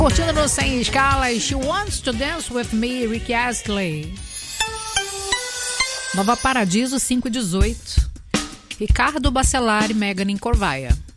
Curtindo no Sem Escalas, She Wants to Dance With Me, Rick Astley. Nova Paradiso 518. Ricardo Bacelar e Megan Corvaia.